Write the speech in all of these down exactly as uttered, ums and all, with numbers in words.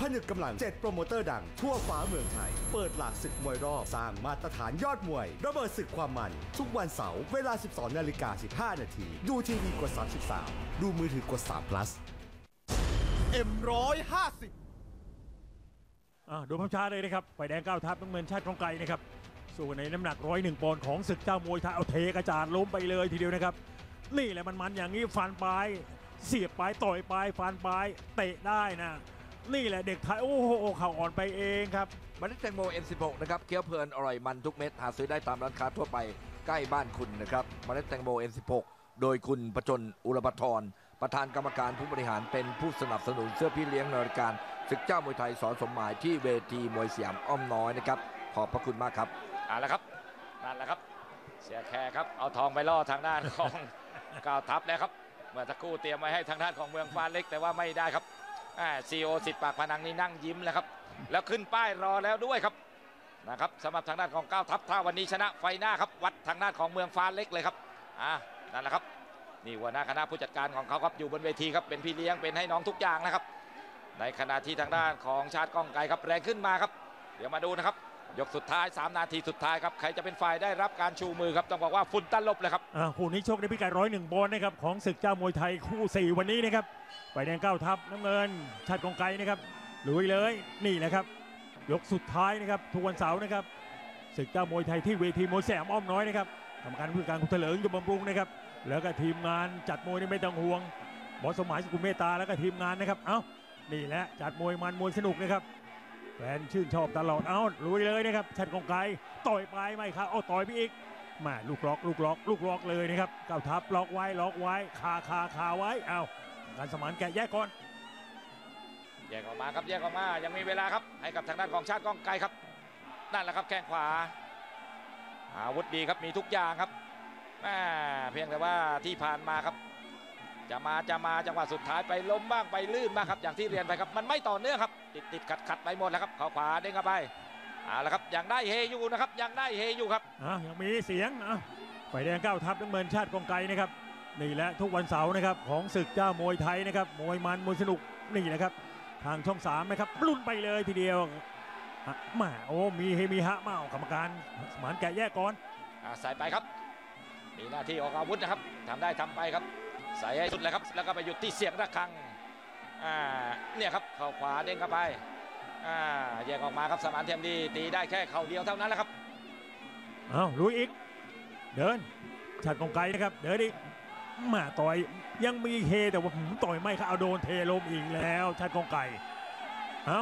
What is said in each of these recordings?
นึกกำลังเจ็ดโปรโมเตอร์ดังทั่วฟ้าเมืองไทยเปิดหลากศึกมวยรอบสร้างมาตรฐานยอดมวยระเบิดศึกความมันทุกวันเสาร์เวลา สิบสองนาฬิกาสิบห้านาทีดูทีวีกดสามสิบสามดูมือถือกดสาม plus เอ็มร้อยห้าสิบอ่าดูภาพช้าเลยนะครับฝ่ายแดงก้าวทัพน้ำเงินชาติกองไกรนะครับส่วนในน้ำหนักร้อยหนึ่งปอนด์ของศึกเจ้ามวยไทยเอาเทกระจาดล้มไปเลยทีเดียวนะครับนี่แหละมันมันอย่างนี้ฟันปลายเสียบปลายต่อยปลายฟันปลายเตะได้นะนี่แหละเด็กไทยโอ้โหเข่าอ่อนไปเองครับเมล็ดแตงโม เอ็น สิบหก นะครับเคี้ยวเพลินอร่อยมันทุกเม็ดหาซื้อได้ตามร้านค้าทั่วไปใกล้บ้านคุณนะครับเมล็ดแตงโม เอ็น สิบหก โดยคุณประจนอุรปทรประธานกรรมการผู้บริหารเป็นผู้สนับสนุนเสื้อพี่เลี้ยงในรายการศึกเจ้ามวยไทยสอนสมหมายที่เวทีมวยสยามอ้อมน้อยนะครับขอบพระคุณมากครับเอาละครับนั่นแหละครับเสียแขกครับเอาทองไปล่อทางด้านของ ก้าวทัพแล้วครับเมื่อตะกู้เตรียมไว้ให้ทางด้านของเมืองฟ้าเล็กแต่ว่าไม่ได้ครับซีโอสิทธิ์ปากพนังนี่นั่งยิ้มแล้วครับแล้วขึ้นป้ายรอแล้วด้วยครับนะครับสำหรับทางด้านของก้าวทัพถ้าวันนี้ชนะไฟหน้าครับวัดทางด้านของเมืองฟ้าเล็กเลยครับอ่านั่นแหละครับนี่หัวหน้าคณะผู้จัดการของเขาครับอยู่บนเวทีครับเป็นพี่เลี้ยงเป็นให้น้องทุกอย่างนะครับในขณะที่ทางด้านของชาติก้องไกรครับแรงขึ้นมาครับเดี๋ยวมาดูนะครับยกสุดท้ายสามนาทีสุดท้ายครับใครจะเป็นฝ่ายได้รับการชูมือครับต้องบอกว่าฝุ่นตลบเลยครับอ่าคู่นี้ชกในพิกัดร้อยหนึ่งปอนด์นะครับของศึกเจ้ามวยไทยคู่สี่วันนี้นะครับฝ่ายแดงก้าวทัพน้ำเงินชาติกองไกรนะครับลุยเลยนี่แหละครับยกสุดท้ายนะครับทุกวันเสาร์นะครับศึกเจ้ามวยไทยที่เวทีมวยสยามอ้อมน้อยนะครับกรรมการผู้การคุณเถลิงยมบำรุงนะครับแล้วก็ทีมงานจัดมวยนี่ไม่ต้องห่วงบอสสมหมายสกุลเมตตาแล้วก็ทีมงานนะครับเอ้านี่แหละจัดมวยมันมวยสนุกนะครับแฟนชื่นชอบตลอดเอ้าลุยเลยนะครับชาติกองไกรต่อยไปไม่ครับเอาต่อยไปอีกมาลูกล็อกลูกล็อกลูกล็อกเลยนะครับก้าวทัพล็อกไว้ล็อกไว้คาคาคาไว้เอาการสมานแกะแยกก่อนแยกออกมาครับแยกออกมายังมีเวลาครับให้กับทางด้านของชาติก้องไกรครับนั่นแหละครับแข้งขวาอาวุธดีครับมีทุกอย่างครับเพียงแต่ว่าที่ผ่านมาครับจะมาจะมาจังหวะสุดท้ายไปล้มบ้างไปลื่นบ้างครับอย่างที่เรียนไปครับมันไม่ต่อเนื่องครับติดติดขัดขัดไปหมดแล้วครับเขาขวาเด้งเข้าไปเอาละครับยังได้เฮอยู่นะครับยังได้เฮอยู่ครับอ่ะยังมีเสียงอ่ะฝ่ายแดงก้าวทัพน้ำเงินชาติกองไกรนะครับนี่แหละทุกวันเสาร์นะครับของศึกเจ้ามวยไทยนะครับมวยมันมวยสนุกนี่แหละครับทางช่องสามนะครับลุ้นไปเลยทีเดียวมาโอ้มีเฮมีฮะมาเอากรรมการสมานแกะแยกก่อนใส่ไปครับมีหน้าที่ออกอาวุธนะครับทำได้ทำไปครับใส่ให้สุดเลยครับแล้วก็ไปหยุดที่เสียงระฆังอ่าเนี่ยครับเข่าขวาเด้งเข้าไปอ่าแยกออกมาครับสมานเทียมดีตีได้แค่เข่าเดียวเท่านั้นแหละครับเอาลุยอีกเดินชาติกองไกรนะครับเดินอีกมาต่อยยังมีเฮแต่ว่าผมต่อยไม่ครับเอาโดนเทลมอีกแล้วชาติกองไกรเอา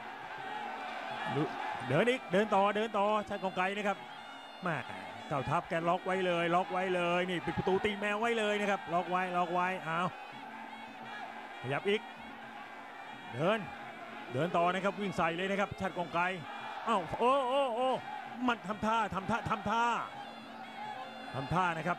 เดินอีกเดินต่อเดินต่อชาติกองไกรนะครับมาเจ้าทัพแกล็อกไว้เลยล็อกไว้เลยนี่ปิดประตูตีแมวไว้เลยนะครับล็อกไว้ล็อกไว้เอาขยับอีกเดินเดินต่อนะครับวิ่งใส่เลยนะครับชาติกองไกรเอ้าโอ้โอ้โอ้มันทำท่าทำท่าทำท่าทำท่านะครับ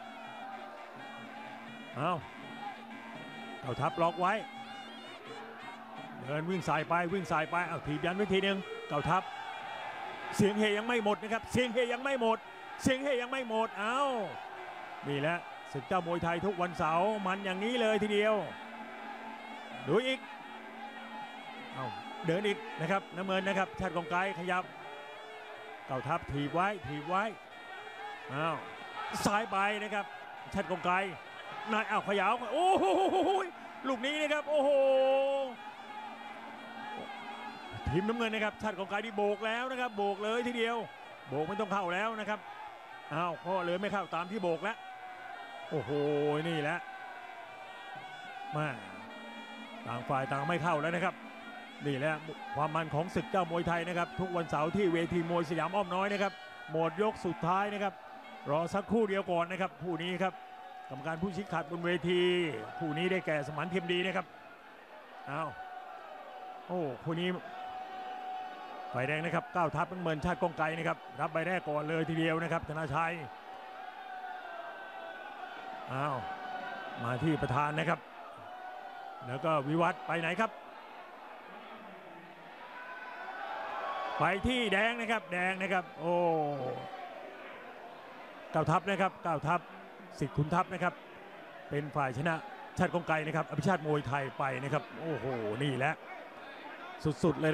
เอาเจ้าทัพล็อกไว้เดินวิ่งใส่ไปวิ่งใส่ไปเอาถีบยันไว้ทีนึงเจ้าทัพเสียงเฮยังไม่หมดนะครับเสียงเฮยังไม่หมดเสียงเฮยังไม่หมดเอานี่แหละศึกเจ้ามวยไทยทุกวันเสาร์มันอย่างนี้เลยทีเดียวดูอีกเอาเดินอีกนะครับน้ำเงินนะครับชาติกองไกรขยับเก่าทัพถีบไว้ถีบไว้เอาซ้ายไปนะครับชาติกองไกรนายเอาขยาวโอ้โหลูกนี้นะครับโอ้โหทีมน้ำเงินนะครับชาติกองไกรที่โบกแล้วนะครับโบกเลยทีเดียวโบกไม่ต้องเข้าแล้วนะครับอ้าวพ่อเลยไม่เข้าตามที่โบกแล้วโอ้โหนี่แหละมาต่างฝ่ายต่างไม่เข้าแล้วนะครับนี่แหละความมันของศึกเจ้ามวยไทยนะครับทุกวันเสาร์ที่เวทีมวยสยามอ้อมน้อยนะครับหมดยกสุดท้ายนะครับรอสักครู่เดียวก่อนนะครับผู้นี้ครับกรรมการผู้ชี้ขาดบนเวทีผู้นี้ได้แก่สมานเทียมดีนะครับอ้าวโอ้ผู้นี้ฝ่ายแดงนะครับก้าวทัพน้ำเงินชาติกองไกรนะครับรับใบแรกก่อนเลยทีเดียวนะครับธนาชัยอ้าวมาที่ประธานนะครับแล้วก็วิวัฒน์ไปไหนครับไปที่แดงนะครับแดงนะครับโอ้ก้าวทัพนะครับก้าวทัพสิทธิ์ขุนทัพนะครับเป็นฝ่ายชนะชาติกองไกรนะครับอภิชาติมวยไทยไปนะครับโอ้โหนี่แหละสุดๆเลย